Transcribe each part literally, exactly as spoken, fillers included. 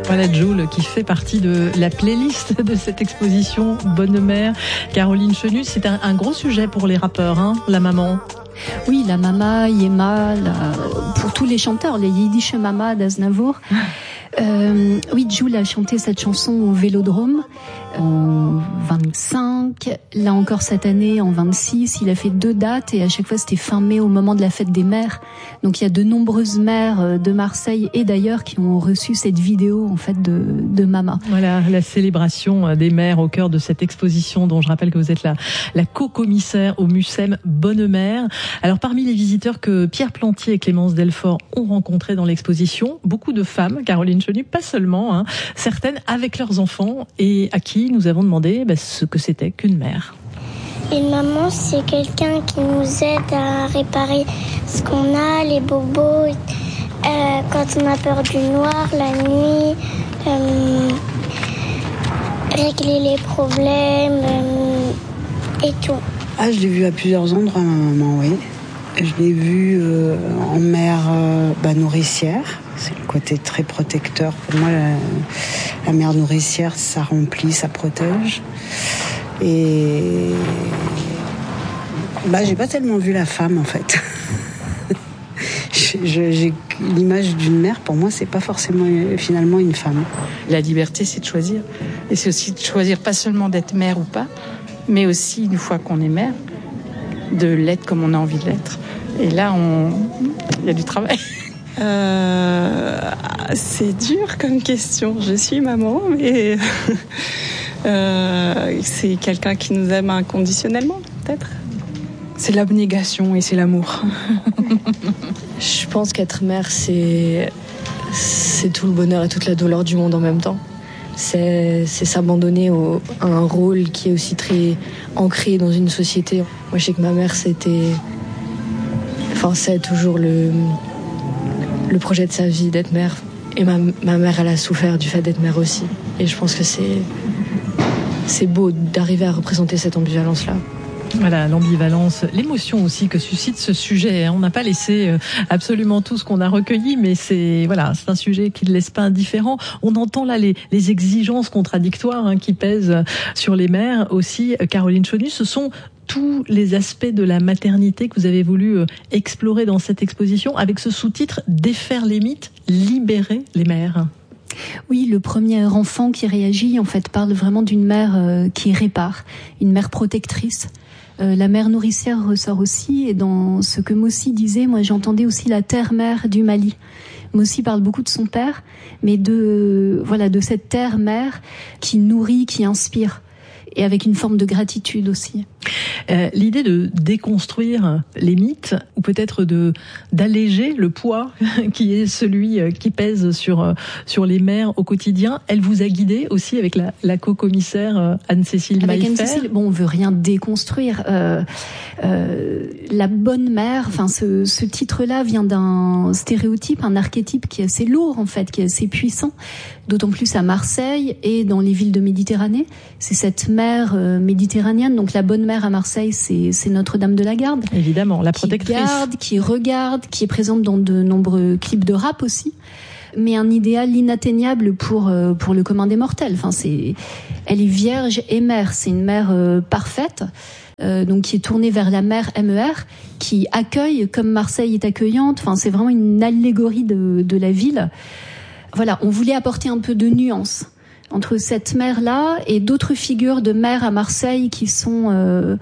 Voilà Joule qui fait partie de la playlist de cette exposition Bonne Mère. Caroline Chenu, c'est un, un gros sujet pour les rappeurs, hein, la maman. Oui, la mama, Yema, la... pour tous les chanteurs, les Yiddish Mama d'Aznavour. Euh, oui, Joule a chanté cette chanson au Vélodrome en vingt-cinq, là encore cette année en vingt-six. Il a fait deux dates et à chaque fois c'était fin mai au moment de la fête des mères. Donc il y a de nombreuses mères de Marseille et d'ailleurs qui ont reçu cette vidéo en fait de, de Mama. Voilà, la célébration des mères au cœur de cette exposition dont je rappelle que vous êtes la, la co-commissaire au Mucem Bonne Mère. Alors parmi les visiteurs que Pierre Plantier et Clémence Delfort ont rencontrés dans l'exposition, beaucoup de femmes, Caroline Chenu, pas seulement, hein, certaines avec leurs enfants et à qui nous avons demandé bah, ce que c'était qu'une mère. Une maman, c'est quelqu'un qui nous aide à réparer ce qu'on a, les bobos, euh, quand on a peur du noir, la nuit, euh, régler les problèmes euh, et tout. Ah, je l'ai vu à plusieurs endroits, ma maman, oui. Je l'ai vue euh, en mère euh, bah, nourricière. C'est le côté très protecteur. Pour moi, la, la mère nourricière, ça remplit, ça protège. Et bah, j'ai pas tellement vu la femme, en fait. je, je, j'ai l'image d'une mère, pour moi, c'est pas forcément finalement une femme. La liberté, c'est de choisir. Et c'est aussi de choisir pas seulement d'être mère ou pas, mais aussi, une fois qu'on est mère, de l'être comme on a envie de l'être. Et là, on... il y a du travail. Euh, c'est dur comme question. Je suis maman, mais euh, c'est quelqu'un qui nous aime inconditionnellement, peut-être. C'est l'abnégation et c'est l'amour. Je pense qu'être mère, c'est, c'est tout le bonheur et toute la douleur du monde en même temps. C'est, c'est s'abandonner au, à un rôle qui est aussi très ancré dans une société. Moi, je sais que ma mère, c'était... Enfin, c'est toujours le, le projet de sa vie d'être mère. Et ma, ma mère, elle a souffert du fait d'être mère aussi. Et je pense que c'est, c'est beau d'arriver à représenter cette ambivalence-là. Voilà, l'ambivalence, l'émotion aussi que suscite ce sujet. On n'a pas laissé absolument tout ce qu'on a recueilli, mais c'est voilà, c'est un sujet qui ne laisse pas indifférent. On entend là les, les exigences contradictoires hein, qui pèsent sur les mères aussi. Caroline Chenu, ce sont tous les aspects de la maternité que vous avez voulu explorer dans cette exposition avec ce sous-titre « Défaire les mythes, libérer les mères ». Oui, le premier enfant qui réagit, en fait, parle vraiment d'une mère euh, qui répare, une mère protectrice. Euh, la mère nourricière ressort aussi, et dans ce que Mossi disait, moi j'entendais aussi la terre-mère du Mali. Mossi parle beaucoup de son père, mais de voilà de cette terre-mère qui nourrit, qui inspire, et avec une forme de gratitude aussi. Euh, l'idée de déconstruire les mythes, ou peut-être de d'alléger le poids qui est celui qui pèse sur sur les mères au quotidien, elle vous a guidé aussi avec la, la co-commissaire Anne-Cécile Maillefer. Avec Anne-Cécile, bon, on veut rien déconstruire. Euh, euh, la bonne mère, enfin, ce, ce titre-là vient d'un stéréotype, un archétype qui est assez lourd en fait, qui est assez puissant, d'autant plus à Marseille et dans les villes de Méditerranée. C'est cette mère euh, méditerranéenne, donc la bonne mère à Marseille, c'est, c'est Notre-Dame de la Garde. Évidemment, la protectrice. Qui garde, qui regarde, qui est présente dans de nombreux clips de rap aussi. Mais un idéal inatteignable pour euh, pour le commun des mortels. Enfin, c'est, elle est vierge et mère. C'est une mère euh, parfaite, euh, donc qui est tournée vers la mer M E R, qui accueille comme Marseille est accueillante. Enfin, c'est vraiment une allégorie de de la ville. Voilà, on voulait apporter un peu de nuance entre cette mère-là et d'autres figures de mères à Marseille qui sont euh,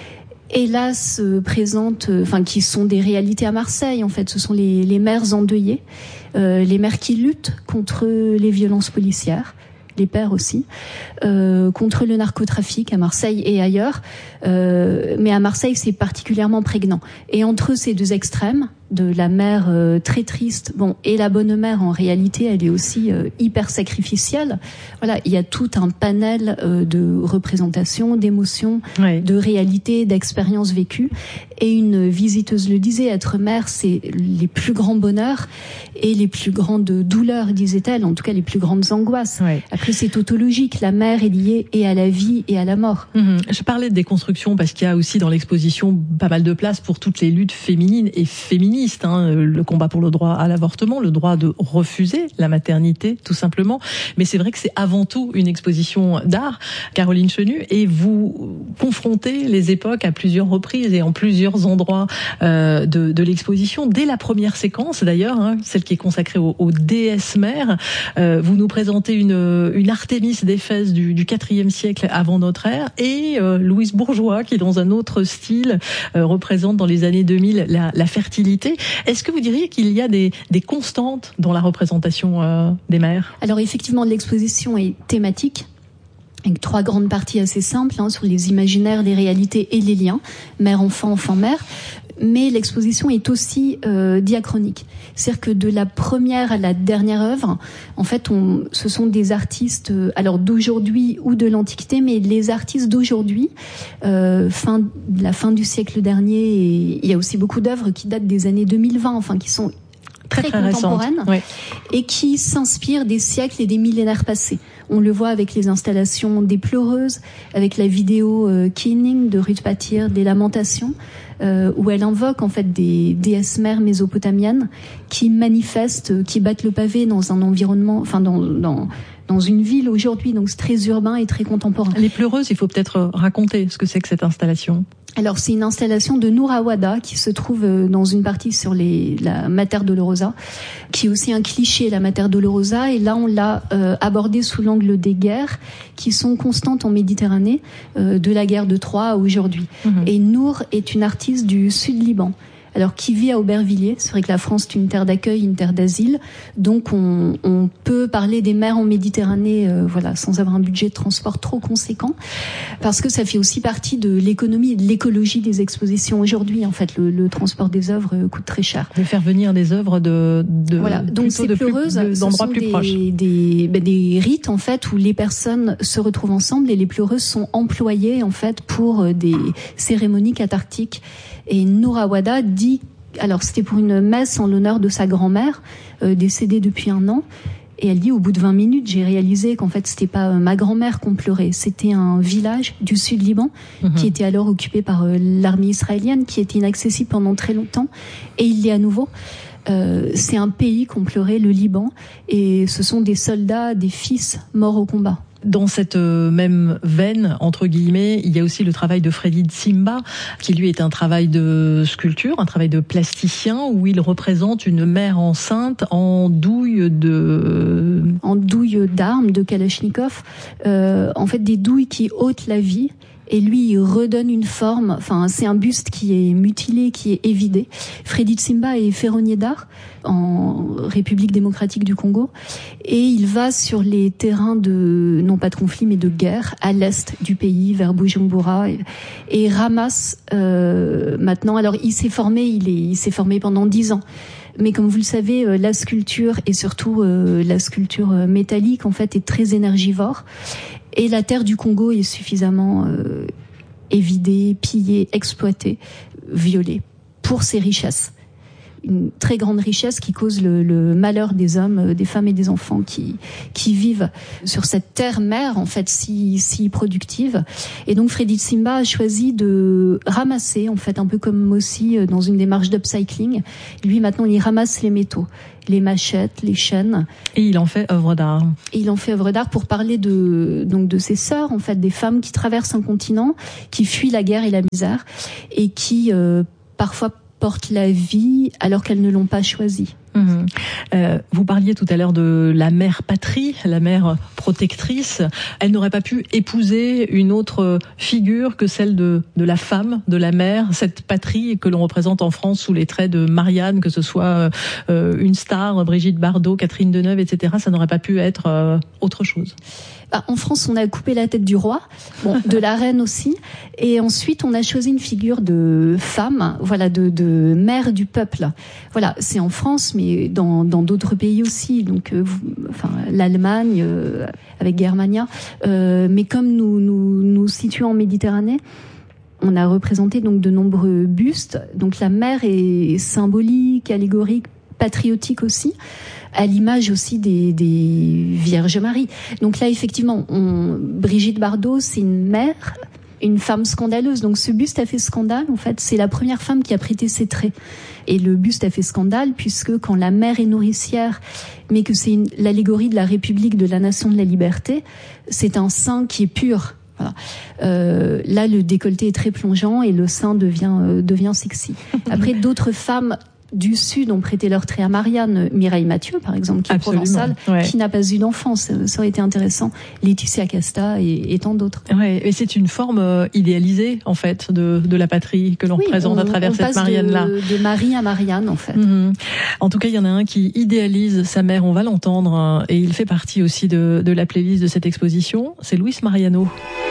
hélas euh, présentes, euh, enfin qui sont des réalités à Marseille en fait. Ce sont les, les mères endeuillées, euh, les mères qui luttent contre les violences policières, les pères aussi, euh, contre le narcotrafic à Marseille et ailleurs. Euh, mais à Marseille, c'est particulièrement prégnant. Et entre ces deux extrêmes, de la mère euh, très triste, bon, et la bonne mère, en réalité, elle est aussi euh, hyper sacrificielle. Voilà, il y a tout un panel euh, de représentations, d'émotions, oui. de réalités, d'expériences vécues. Et une visiteuse le disait, être mère, c'est les plus grands bonheurs et les plus grandes douleurs, disait-elle, en tout cas les plus grandes angoisses. Oui. Après, c'est tautologique, la mère est liée et à la vie et à la mort. Mmh. Je parlais de déconstruction parce qu'il y a aussi dans l'exposition pas mal de place pour toutes les luttes féminines et féministes. féministe, hein, le combat pour le droit à l'avortement, le droit de refuser la maternité, tout simplement. Mais c'est vrai que c'est avant tout une exposition d'art, Caroline Chenu, et vous confrontez les époques à plusieurs reprises et en plusieurs endroits euh, de, de l'exposition. Dès la première séquence, d'ailleurs, hein, celle qui est consacrée aux, aux déesses mères, euh, vous nous présentez une, une Artémis d'Éphèse du, du quatrième siècle avant notre ère, et euh, Louise Bourgeois, qui dans un autre style euh, représente dans les années deux mille la, la fertilité. Est-ce que vous diriez qu'il y a des, des constantes dans la représentation euh, des mères ? Alors effectivement, l'exposition est thématique, avec trois grandes parties assez simples, hein, sur les imaginaires, les réalités et les liens, mère-enfant, enfant-mère. Mais l'exposition est aussi euh, diachronique. C'est-à-dire que de la première à la dernière œuvre, en fait, on, ce sont des artistes, euh, alors d'aujourd'hui ou de l'Antiquité, mais les artistes d'aujourd'hui, euh, fin, la fin du siècle dernier, et il y a aussi beaucoup d'œuvres qui datent des années deux mille vingt, enfin qui sont très, très, très contemporaines, oui. Et qui s'inspirent des siècles et des millénaires passés. On le voit avec les installations des Pleureuses, avec la vidéo euh, Keening de Ruth Patyr, des Lamentations, euh, où elle invoque en fait des déesses mères mésopotamiennes qui manifestent, qui battent le pavé dans un environnement, enfin dans, dans dans une ville aujourd'hui, donc c'est très urbain et très contemporain. Les Pleureuses, il faut peut-être raconter ce que c'est que cette installation. Alors c'est une installation de Noura Wada qui se trouve dans une partie sur les, la Mater Dolorosa, qui est aussi un cliché, la Mater Dolorosa, et là on l'a euh, abordé sous l'angle des guerres qui sont constantes en Méditerranée, euh, de la guerre de Troie à aujourd'hui. Mmh. Et Nour est une artiste du sud Liban. Alors, qui vit à Aubervilliers. C'est vrai que la France est une terre d'accueil, une terre d'asile. Donc, on, on peut parler des mers en Méditerranée, euh, voilà, sans avoir un budget de transport trop conséquent. Parce que ça fait aussi partie de l'économie et de l'écologie des expositions aujourd'hui. En fait, le, le transport des œuvres coûte très cher. De faire venir des œuvres de, de, voilà. Donc, ces pleureuses, de, d'endroits plus proches. Des, des, ben, des rites, en fait, où les personnes se retrouvent ensemble et les pleureuses sont employées, en fait, pour des cérémonies cathartiques. Et Noura Wada dit, alors c'était pour une messe en l'honneur de sa grand-mère, euh, décédée depuis un an, et elle dit, au bout de vingt minutes, j'ai réalisé qu'en fait c'était pas euh, ma grand-mère qu'on pleurait, c'était un village du sud Liban, mmh. qui était alors occupé par euh, l'armée israélienne, qui était inaccessible pendant très longtemps, et il l'est à nouveau. Euh, c'est un pays qu'on pleurait, le Liban, et ce sont des soldats, des fils morts au combat. Dans cette même veine, entre guillemets, il y a aussi le travail de Freddy Tsimba, qui lui est un travail de sculpture, un travail de plasticien, où il représente une mère enceinte en douille de... En douille d'armes, de Kalachnikov, euh, en fait des douilles qui ôtent la vie. Et lui, il redonne une forme, enfin, c'est un buste qui est mutilé, qui est évidé. Freddy Tsimba est ferronnier d'art en République démocratique du Congo. Et il va sur les terrains de, non pas de conflit, mais de guerre, à l'est du pays, vers Bujumbura, et, et ramasse, euh, maintenant, alors il s'est formé, il est, il s'est formé pendant dix ans. Mais comme vous le savez, la sculpture, et surtout euh, la sculpture métallique, en fait, est très énergivore. Et la terre du Congo est suffisamment euh, évidée, pillée, exploitée, violée pour ses richesses. Une très grande richesse qui cause le, le malheur des hommes, des femmes et des enfants qui qui vivent sur cette terre-mère en fait si si productive. Et donc Freddy Tsimba a choisi de ramasser en fait un peu comme aussi dans une démarche d'upcycling. Lui maintenant il ramasse les métaux, les machettes, les chaînes. Et il en fait œuvre d'art. Et il en fait œuvre d'art pour parler de donc de ses sœurs en fait, des femmes qui traversent un continent, qui fuient la guerre et la misère et qui euh, parfois portent la vie alors qu'elles ne l'ont pas choisie. Mmh. Euh, vous parliez tout à l'heure de la mère patrie, la mère protectrice. Elle n'aurait pas pu épouser une autre figure que celle de, de la femme, de la mère, cette patrie que l'on représente en France sous les traits de Marianne, que ce soit euh, une star, Brigitte Bardot, Catherine Deneuve, et cetera. Ça n'aurait pas pu être euh, autre chose. Bah, en France, on a coupé la tête du roi, bon, de la reine aussi, et ensuite on a choisi une figure de femme, voilà, de, de mère du peuple. Voilà, c'est en France, mais dans dans d'autres pays aussi, donc, euh, enfin, l'Allemagne euh, avec Germania. Euh, mais comme nous nous nous situons en Méditerranée, on a représenté donc de nombreux bustes. Donc la mère est symbolique, allégorique, patriotique aussi, à l'image aussi des, des Vierges Marie. Donc là, effectivement, on, Brigitte Bardot, c'est une mère une femme scandaleuse. Donc ce buste a fait scandale, en fait. C'est la première femme qui a prêté ses traits. Et le buste a fait scandale puisque quand la mère est nourricière, mais que c'est une, l'allégorie de la République, de la nation de la liberté, c'est un sein qui est pur. Voilà. Euh, là, le décolleté est très plongeant et le sein devient, euh, devient sexy. Après, d'autres femmes du Sud ont prêté leur trait à Marianne, Mireille Mathieu par exemple, qui est Absolument, provençale, ouais. qui n'a pas eu d'enfant, ça, ça aurait été intéressant, Laetitia Casta et, et tant d'autres. Ouais, et c'est une forme euh, idéalisée en fait de, de la patrie que l'on oui, représente on, à travers on cette Marianne-là. De, de Marie à Marianne en fait. Mm-hmm. En tout cas, il y en a un qui idéalise sa mère, on va l'entendre, hein, et il fait partie aussi de, de la playlist de cette exposition, c'est Luis Mariano.